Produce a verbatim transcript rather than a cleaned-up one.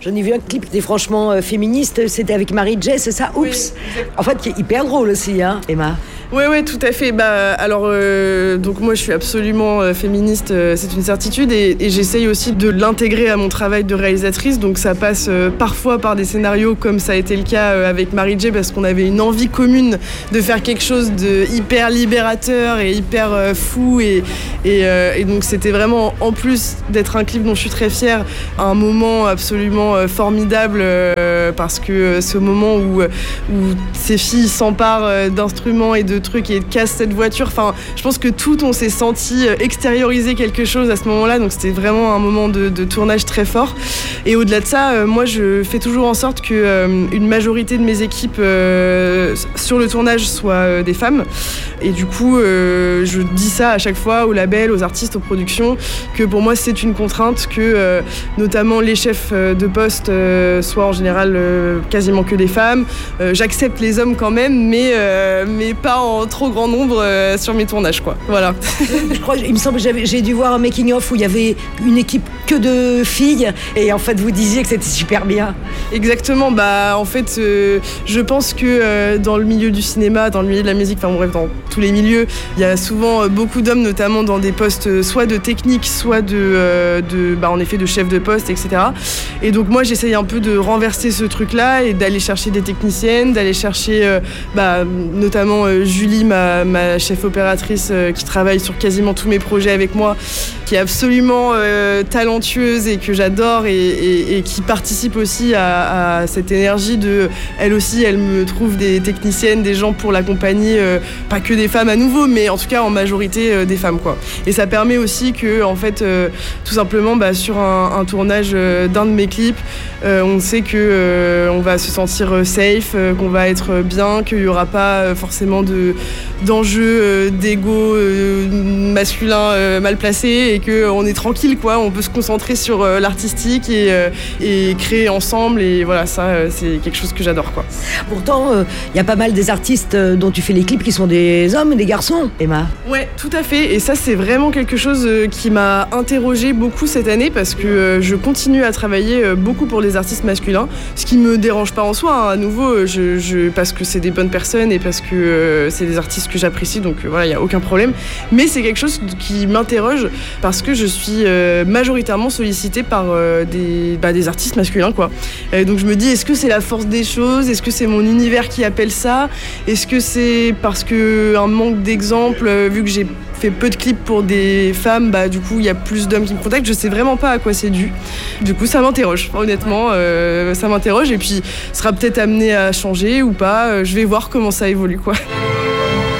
J'en ai vu un clip qui était franchement euh, féministe, c'était avec Marie-Jay, c'est ça? Oups. Oui, en fait, qui est hyper drôle aussi, hein, Emma. Oui, oui, tout à fait. Bah, alors, euh, donc moi, je suis absolument euh, féministe, euh, c'est une certitude, et, et j'essaye aussi de l'intégrer à mon travail de réalisatrice. Donc, ça passe euh, parfois par des scénarios, comme ça a été le cas euh, avec Marie-Jay, parce qu'on avait une envie commune de faire quelque chose de hyper libérateur et hyper euh, fou, et, et, euh, et donc c'était vraiment, en plus d'être un clip dont je suis très fière, un moment absolument euh, formidable, euh, parce que euh, ce moment où, où ces filles s'emparent euh, d'instruments et de truc et casse cette voiture, enfin je pense que tout on s'est senti extérioriser quelque chose à ce moment là, donc c'était vraiment un moment de, de tournage très fort. Et au-delà de ça, euh, moi je fais toujours en sorte que euh, une majorité de mes équipes euh, sur le tournage soient euh, des femmes, et du coup euh, je dis ça à chaque fois aux labels, aux artistes, aux productions, que pour moi c'est une contrainte, que euh, notamment les chefs de poste euh, soient en général euh, quasiment que des femmes. Euh, j'accepte les hommes quand même, mais, euh, mais pas en en trop grand nombre euh, sur mes tournages, quoi. Voilà. Je crois, il me semble que j'avais, j'ai dû voir un making-of où il y avait une équipe que de filles, et en fait vous disiez que c'était super bien. Exactement, bah en fait euh, je pense que euh, dans le milieu du cinéma, dans le milieu de la musique, enfin bref, dans tous les milieux, il y a souvent euh, beaucoup d'hommes, notamment dans des postes euh, soit de technique, soit de, euh, de bah, en effet de chef de poste, et cetera. Et donc moi j'essaye un peu de renverser ce truc-là et d'aller chercher des techniciennes, d'aller chercher euh, bah, notamment euh, Julie, ma, ma chef opératrice euh, qui travaille sur quasiment tous mes projets avec moi, qui est absolument euh, talentueuse et que j'adore, et, et, et qui participe aussi à, à cette énergie de... Elle aussi, elle me trouve des techniciennes, des gens pour l'accompagner, euh, pas que des femmes à nouveau, mais en tout cas en majorité euh, des femmes, quoi. Et ça permet aussi que, en fait, euh, tout simplement, bah, sur un, un tournage euh, d'un de mes clips, euh, on sait que euh, on va se sentir safe, euh, qu'on va être bien, qu'il n'y aura pas euh, forcément de d'enjeux euh, d'ego euh, masculin euh, mal placés, et qu'on est tranquille, quoi. On peut se concentrer sur euh, l'artistique et, euh, et créer ensemble, et voilà, ça euh, c'est quelque chose que j'adore, quoi. Pourtant, il euh, y a pas mal des artistes euh, dont tu fais les clips qui sont des hommes et des garçons, Emma. Ouais, tout à fait, et ça c'est vraiment quelque chose euh, qui m'a interrogée beaucoup cette année, parce que euh, je continue à travailler euh, beaucoup pour des artistes masculins, ce qui me dérange pas en soi, hein. À nouveau, je, je, parce que c'est des bonnes personnes et parce que euh, c'est des artistes que j'apprécie, donc euh, voilà, il n'y a aucun problème. Mais c'est quelque chose qui m'interroge, parce que je suis euh, majoritairement sollicitée par euh, des, bah, des artistes masculins, quoi. Et donc je me dis, est-ce que c'est la force des choses? Est-ce que c'est mon univers qui appelle ça? Est-ce que c'est parce qu'un manque d'exemples, euh, vu que j'ai fait peu de clips pour des femmes, bah du coup il y a plus d'hommes qui me contactent, je sais vraiment pas à quoi c'est dû. Du coup ça m'interroge, honnêtement, euh, ça m'interroge, et puis ça sera peut-être amené à changer ou pas, euh, je vais voir comment ça évolue, quoi.